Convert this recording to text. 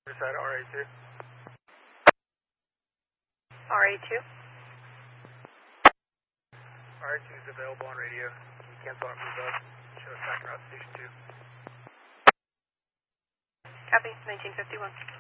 Riverside RA2. RA2. RA2 is available on radio. Can you cancel out move up? Show us back route station 2. Copy, 1951.